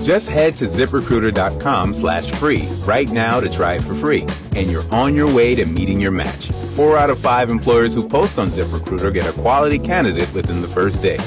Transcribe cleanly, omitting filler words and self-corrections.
Just head to ZipRecruiter.com/free right now to try it for free, and you're on your way to meeting your match. 4 out of 5 employers who post on ZipRecruiter get a quality candidate within the first day.